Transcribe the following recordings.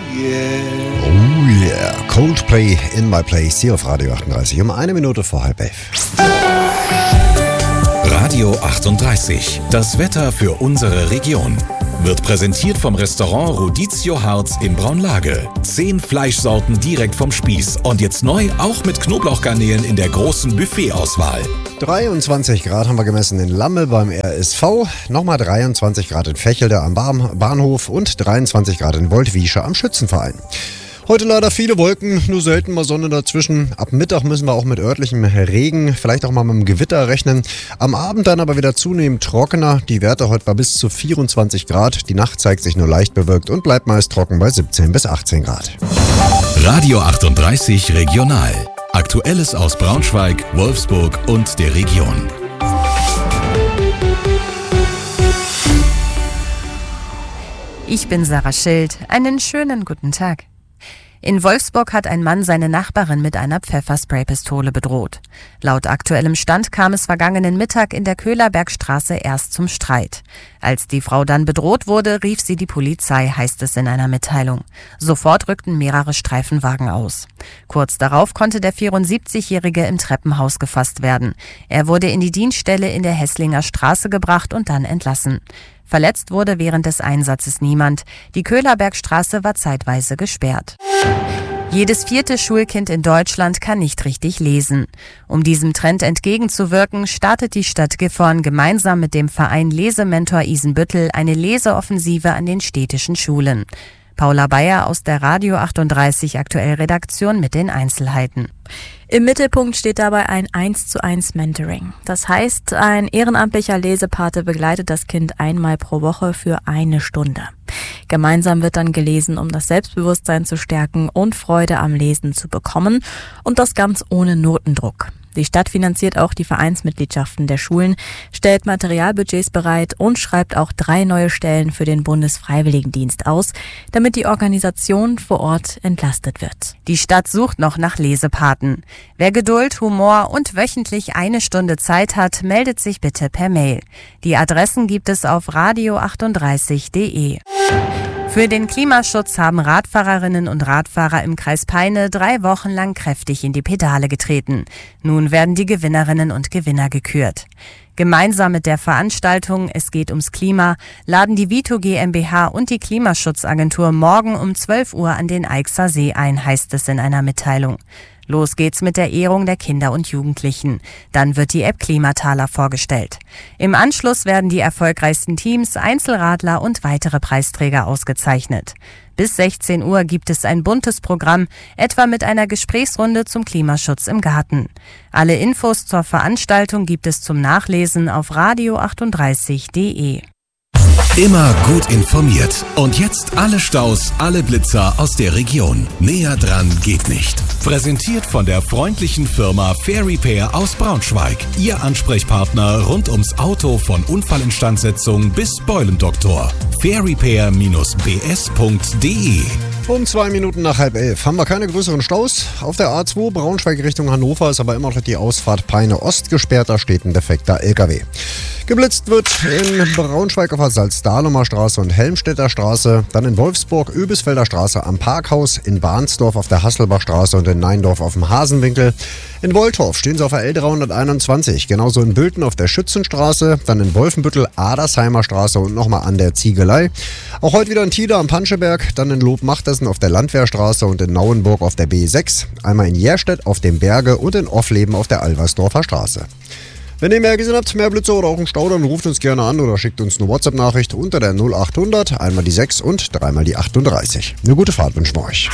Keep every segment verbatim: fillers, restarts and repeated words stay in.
yeah. Oh yeah, Coldplay in my place hier auf Radio achtunddreißig um eine Minute vor halb elf. Radio achtunddreißig, das Wetter für unsere Region. Wird präsentiert vom Restaurant Rodizio Harz in Braunlage. Zehn Fleischsorten direkt vom Spieß. Und jetzt neu auch mit Knoblauchgarnelen in der großen Buffetauswahl. dreiundzwanzig Grad haben wir gemessen in Lamme beim R S V. Nochmal dreiundzwanzig Grad in Vechelde am Bahnhof und dreiundzwanzig Grad in Woltwiesche am Schützenverein. Heute leider viele Wolken, nur selten mal Sonne dazwischen. Ab Mittag müssen wir auch mit örtlichem Regen, vielleicht auch mal mit einem Gewitter rechnen. Am Abend dann aber wieder zunehmend trockener. Die Werte heute bei bis zu vierundzwanzig Grad. Die Nacht zeigt sich nur leicht bewölkt und bleibt meist trocken bei siebzehn bis achtzehn Grad. Radio achtunddreißig Regional. Aktuelles aus Braunschweig, Wolfsburg und der Region. Ich bin Sarah Schild. Einen schönen guten Tag. In Wolfsburg hat ein Mann seine Nachbarin mit einer Pfefferspraypistole bedroht. Laut aktuellem Stand kam es vergangenen Mittag in der Köhlerbergstraße erst zum Streit. Als die Frau dann bedroht wurde, rief sie die Polizei, heißt es in einer Mitteilung. Sofort rückten mehrere Streifenwagen aus. Kurz darauf konnte der vierundsiebzigjährige im Treppenhaus gefasst werden. Er wurde in die Dienststelle in der Hesslinger Straße gebracht und dann entlassen. Verletzt wurde während des Einsatzes niemand. Die Köhlerbergstraße war zeitweise gesperrt. Jedes vierte Schulkind in Deutschland kann nicht richtig lesen. Um diesem Trend entgegenzuwirken, startet die Stadt Gifhorn gemeinsam mit dem Verein Lesementor Isenbüttel eine Leseoffensive an den städtischen Schulen. Paula Bayer aus der Radio achtunddreißig Aktuell Redaktion mit den Einzelheiten. Im Mittelpunkt steht dabei ein eins zu eins Mentoring. Das heißt, ein ehrenamtlicher Lesepate begleitet das Kind einmal pro Woche für eine Stunde. Gemeinsam wird dann gelesen, um das Selbstbewusstsein zu stärken und Freude am Lesen zu bekommen, und das ganz ohne Notendruck. Die Stadt finanziert auch die Vereinsmitgliedschaften der Schulen, stellt Materialbudgets bereit und schreibt auch drei neue Stellen für den Bundesfreiwilligendienst aus, damit die Organisation vor Ort entlastet wird. Die Stadt sucht noch nach Lesepaten. Wer Geduld, Humor und wöchentlich eine Stunde Zeit hat, meldet sich bitte per Mail. Die Adressen gibt es auf radio achtunddreißig punkt de. Für den Klimaschutz haben Radfahrerinnen und Radfahrer im Kreis Peine drei Wochen lang kräftig in die Pedale getreten. Nun werden die Gewinnerinnen und Gewinner gekürt. Gemeinsam mit der Veranstaltung Es geht ums Klima laden die Vito GmbH und die Klimaschutzagentur morgen um zwölf Uhr an den Eichser See ein, heißt es in einer Mitteilung. Los geht's mit der Ehrung der Kinder und Jugendlichen. Dann wird die App Klimataler vorgestellt. Im Anschluss werden die erfolgreichsten Teams, Einzelradler und weitere Preisträger ausgezeichnet. Bis sechzehn Uhr gibt es ein buntes Programm, etwa mit einer Gesprächsrunde zum Klimaschutz im Garten. Alle Infos zur Veranstaltung gibt es zum Nachlesen auf radio achtunddreißig punkt de. Immer gut informiert. Und jetzt alle Staus, alle Blitzer aus der Region. Näher dran geht nicht. Präsentiert von der freundlichen Firma Fair Repair aus Braunschweig. Ihr Ansprechpartner rund ums Auto von Unfallinstandsetzung bis Beulendoktor. fair repair b s punkt de. Um zwei Minuten nach halb elf haben wir keine größeren Staus. Auf der A zwei Braunschweig Richtung Hannover ist aber immer noch die Ausfahrt Peine Ost gesperrt. Da steht ein defekter L K W. Geblitzt wird in Braunschweig auf der Salzdahlumer Straße und Helmstedter Straße, dann in Wolfsburg Öbisfelder Straße am Parkhaus, in Bahnsdorf auf der Hasselbachstraße und in Neindorf auf dem Hasenwinkel. In Woltorf stehen sie auf der L dreihunderteinundzwanzig, genauso in Bülten auf der Schützenstraße, dann in Wolfenbüttel Adersheimer Straße und nochmal an der Ziegelei. Auch heute wieder in Tida am Panscheberg, dann in Lobmachtersen auf der Landwehrstraße und in Nauenburg auf der B sechs, einmal in Jerstedt auf dem Berge und in Offleben auf der Alversdorfer Straße. Wenn ihr mehr gesehen habt, mehr Blitze oder auch einen Stau, dann ruft uns gerne an oder schickt uns eine WhatsApp-Nachricht unter der null achthundert, einmal die sechs und dreimal die achtunddreißig. Eine gute Fahrt wünschen wir euch.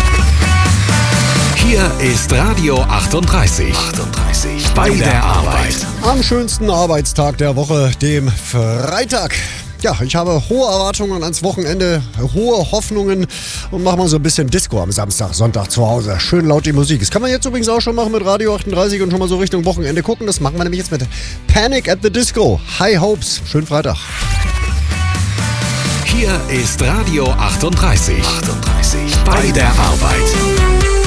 Hier ist Radio achtunddreißig. achtunddreißig. Bei der Arbeit. Am schönsten Arbeitstag der Woche, dem Freitag. Ja, ich habe hohe Erwartungen ans Wochenende, hohe Hoffnungen und mache mal so ein bisschen Disco am Samstag, Sonntag zu Hause. Schön laut die Musik. Das kann man jetzt übrigens auch schon machen mit Radio achtunddreißig und schon mal so Richtung Wochenende gucken. Das machen wir nämlich jetzt mit Panic at the Disco. High Hopes. Schönen Freitag. Hier ist Radio achtunddreißig. achtunddreißig. Bei der Arbeit.